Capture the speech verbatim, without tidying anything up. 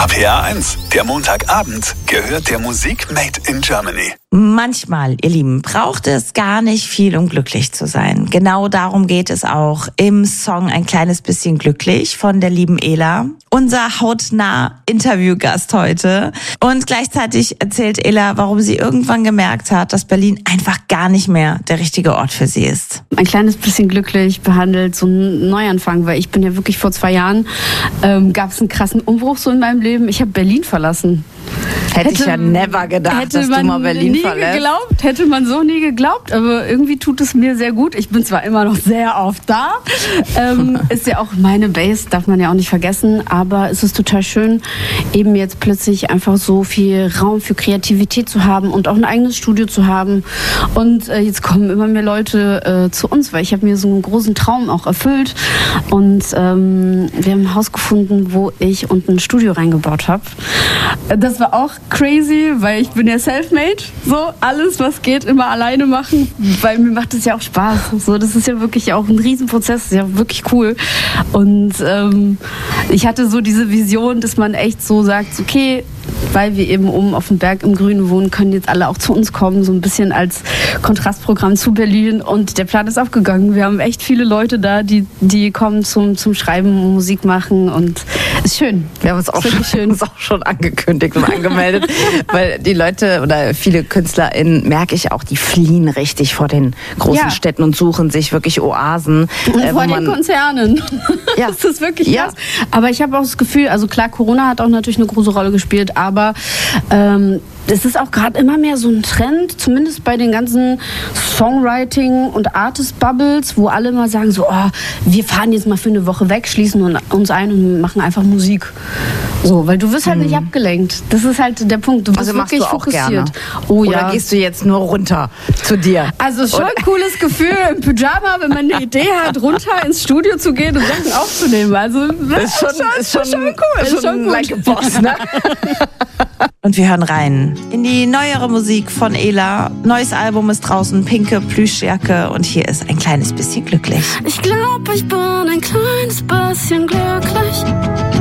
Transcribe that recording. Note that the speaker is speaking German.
R P R eins, der Montagabend, gehört der Musik Made in Germany. Manchmal, ihr Lieben, braucht es gar nicht viel, um glücklich zu sein. Genau darum geht es auch im Song Ein kleines bisschen glücklich von der lieben Ela. Unser hautnah Interviewgast heute. Und gleichzeitig erzählt Ela, warum sie irgendwann gemerkt hat, dass Berlin einfach gar nicht mehr der richtige Ort für sie ist. Ein kleines bisschen glücklich behandelt, so einen Neuanfang, weil ich bin ja wirklich vor zwei Jahren, ähm, gab es einen krassen Umbruch so in meinem Leben. Ich habe Berlin verlassen. Hätte, hätte ich ja never gedacht, dass du mal Berlin nie verlässt. Geglaubt, hätte man so nie geglaubt, aber irgendwie tut es mir sehr gut. Ich bin zwar immer noch sehr oft da, ähm, ist ja auch meine Base, darf man ja auch nicht vergessen, aber es ist total schön, eben jetzt plötzlich einfach so viel Raum für Kreativität zu haben und auch ein eigenes Studio zu haben. Und äh, jetzt kommen immer mehr Leute äh, zu uns, weil ich habe mir so einen großen Traum auch erfüllt und ähm, wir haben ein Haus gefunden, wo ich unten ein Studio reingebaut habe. Das war auch crazy, weil ich bin ja self-made, so alles, was geht, immer alleine machen, weil mir macht es ja auch Spaß. So, das ist ja wirklich auch ein Riesenprozess, das ist ja wirklich cool. Und ähm, ich hatte so diese Vision, dass man echt so sagt, okay, weil wir eben oben auf dem Berg im Grünen wohnen, können jetzt alle auch zu uns kommen, so ein bisschen als Kontrastprogramm zu Berlin. Und der Plan ist aufgegangen. Wir haben echt viele Leute da, die, die kommen zum, zum Schreiben, Musik machen und ist schön. Wir haben uns auch, schon, schön. Uns auch schon angekündigt und angemeldet, weil die Leute oder viele KünstlerInnen, merke ich auch, die fliehen richtig vor den großen ja. Städten und suchen sich wirklich Oasen. Und äh, vor den Konzernen. Ja. Das ist wirklich ja. krass. Aber ich habe auch das Gefühl, also klar, Corona hat auch natürlich eine große Rolle gespielt, aber ähm, es ist auch gerade immer mehr so ein Trend, zumindest bei den ganzen Songwriting- und Artist-Bubbles, wo alle mal sagen so, oh, wir fahren jetzt mal für eine Woche weg, schließen uns ein und machen einfach Musik. So, weil du wirst halt mhm. nicht abgelenkt. Das ist halt der Punkt. Du bist also wirklich machst du auch fokussiert. Gerne. Oh, Oder ja. gehst du jetzt nur runter zu dir? Also schon ein cooles Gefühl im Pyjama, wenn man eine Idee hat, runter ins Studio zu gehen und Sachen aufzunehmen. Also das ist schon, ist schon, ist schon cool. Ist schon, schon like a boss, ne? Und wir hören rein in die neuere Musik von Ela. Neues Album ist draußen, pinke Plüschjacke und hier ist Ein kleines bisschen glücklich. Ich glaube, ich bin ein kleines bisschen glücklich.